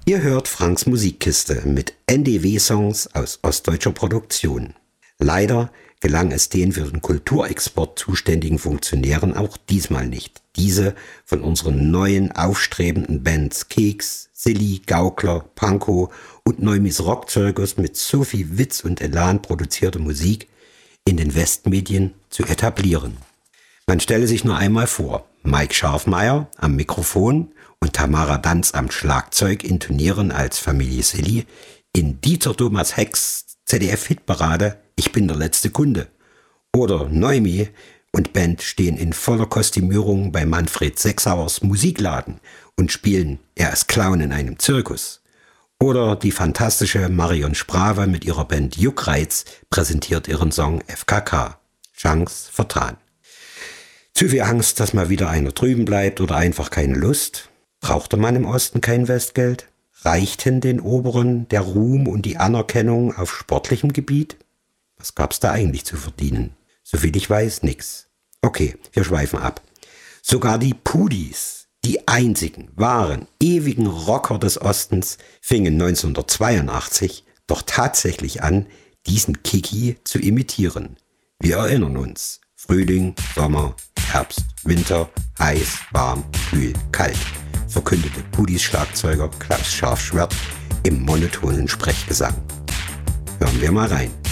Ihr hört Franks Musikkiste mit NDW-Songs aus ostdeutscher Produktion. Leider gelang es den für den Kulturexport zuständigen Funktionären auch diesmal nicht, diese von unseren neuen aufstrebenden Bands Keks, Silly, Gaukler, Pankow und Neumis Rockzirkus mit so viel Witz und Elan produzierte Musik in den Westmedien zu etablieren. Man stelle sich nur einmal vor, Mike Scharfmeier am Mikrofon und Tamara Danz am Schlagzeug intonieren als Familie Silly in Dieter Thomas Hecks ZDF-Hitparade Ich bin der letzte Kunde. Oder Neumi und Band stehen in voller Kostümierung bei Manfred Sechsauers Musikladen und spielen Er ist Clown in einem Zirkus. Oder die fantastische Marion Sprave mit ihrer Band Juckreiz präsentiert ihren Song FKK. Chance vertan. Zu viel Angst, dass mal wieder einer drüben bleibt oder einfach keine Lust? Brauchte man im Osten kein Westgeld? Reichten den Oberen der Ruhm und die Anerkennung auf sportlichem Gebiet? Was gab's da eigentlich zu verdienen? Soviel ich weiß, nix. Okay, wir schweifen ab. Sogar die Pudis, die einzigen, wahren, ewigen Rocker des Ostens, fingen 1982 doch tatsächlich an, diesen Kiki zu imitieren. Wir erinnern uns. Frühling, Sommer, Herbst, Winter, heiß, warm, kühl, kalt, verkündete Pudis Schlagzeuger Klaus Scharfschwert im monotonen Sprechgesang. Hören wir mal rein.